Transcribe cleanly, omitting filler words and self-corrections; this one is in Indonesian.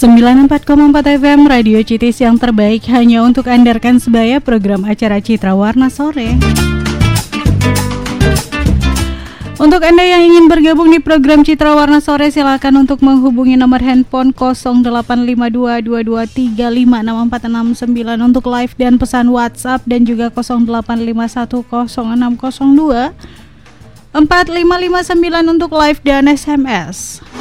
94,4 FM Radio Citis yang terbaik hanya untuk Anda rekan sebaya, program acara Citra Warna Sore. Untuk Anda yang ingin bergabung di program Citra Warna Sore, silakan untuk menghubungi nomor handphone 085222356469 untuk live dan pesan WhatsApp, dan juga 085106024559 untuk live dan SMS.